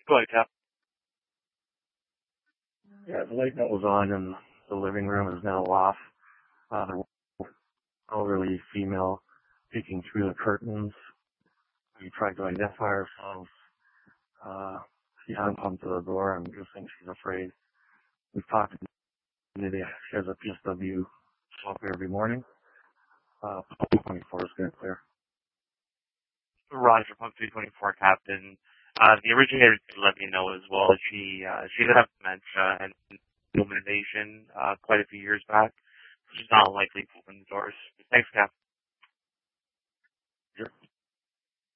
Go ahead, Cap. Yeah, the light that was on in the living room is now off. The elderly female peeking through the curtains. We tried to identify ourselves. Uh, she hasn't come to the door. I'm just think she's afraid. We've talked to the community. She has a PSW show up every morning. 24 is going to clear. Roger, Pump 324 Captain. The originator did let me know as well. She did have dementia and illumination quite a few years back. So she's not likely to open the doors. Thanks, Cap.